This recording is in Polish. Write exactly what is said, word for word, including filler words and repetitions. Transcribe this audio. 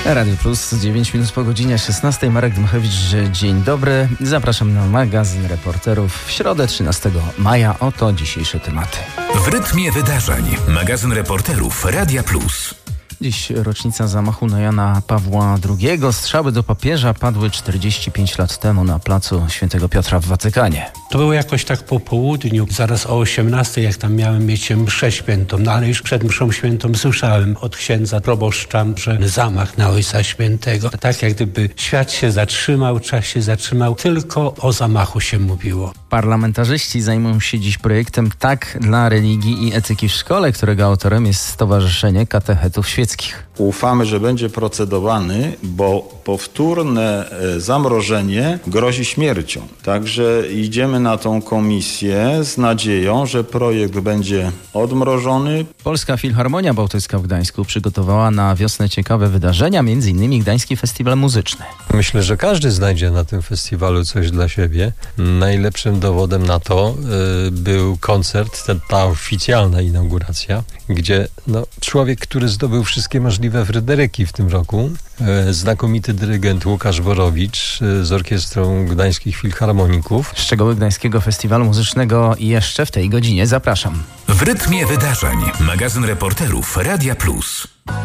Radio Plus, dziewięć minut po godzinie szesnastej. Marek Dmachowicz, dzień dobry. Zapraszam na magazyn reporterów w środę trzynastego maja. Oto dzisiejsze tematy. W rytmie wydarzeń. Magazyn reporterów Radia Plus. Dziś rocznica zamachu na Jana Pawła drugiego. Strzały do papieża padły czterdzieści pięć lat temu na placu Świętego Piotra w Watykanie. To było jakoś tak po południu, zaraz o osiemnastej, jak tam miałem mieć mszę świętą. No ale już przed mszą świętą słyszałem od księdza proboszcza, że zamach na Ojca Świętego. Tak jak gdyby świat się zatrzymał, czas się zatrzymał, tylko o zamachu się mówiło. Parlamentarzyści zajmują się dziś projektem Tak dla religii i etyki w szkole, którego autorem jest Stowarzyszenie Katechetów Świeckich. Ufamy, że będzie procedowany, bo powtórne zamrożenie grozi śmiercią. Także idziemy na tą komisję z nadzieją, że projekt będzie odmrożony. Polska Filharmonia Bałtycka w Gdańsku przygotowała na wiosnę ciekawe wydarzenia, między innymi Gdański Festiwal Muzyczny. Myślę, że każdy znajdzie na tym festiwalu coś dla siebie. Najlepszym dowodem na to y, był koncert, ta, ta oficjalna inauguracja, gdzie no, człowiek, który zdobył wszystkie możliwe fryderyki w tym roku, y, znakomity dyrygent Łukasz Borowicz y, z Orkiestrą Gdańskich Filharmoników. Szczegóły Gdańskiego Festiwalu Muzycznego jeszcze w tej godzinie. Zapraszam. W rytmie wydarzeń. Magazyn reporterów Radia Plus.